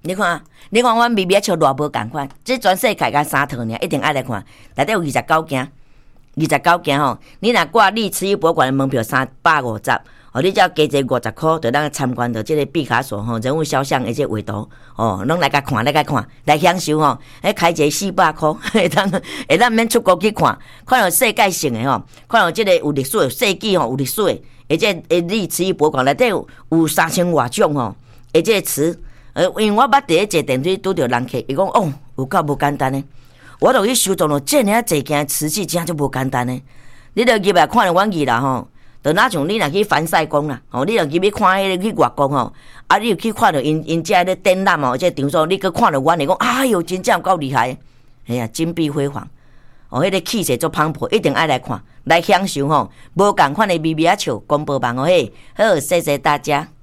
你看阮咪咪笑偌无共款，这全世界甲3套尔，一定爱来看。内底有29件，29件吼。你若挂你慈禧博物馆的门票350，哦，你只要加这50块，就当参观到这个毕卡索吼人物肖像的这画图，哦，拢来甲看，来享受吼。开一个400块，会当免出国去看，看到世界性的吼，看到这个有历史的世纪吼，有历史的，而且你慈禧博物馆内底有3000多种吼，而且词。因为我捌第一坐电梯拄着人客，伊讲哦，有够无简单呢。我著去收藏了这尔啊济件瓷器，真就无简单呢。你著入来看了阮去啦吼，著哪像你若去凡赛宫啦，吼，你若入去看迄个去外公吼，啊，你又去看着因遮咧展览哦，这场所你去看着阮，你讲哎哟，真正够厉害，哎呀，金碧辉煌，哦，迄个气势足磅礴，一定爱来看，来享受吼，无共款的微微啊笑，广播网哦嘿，好，谢谢大家。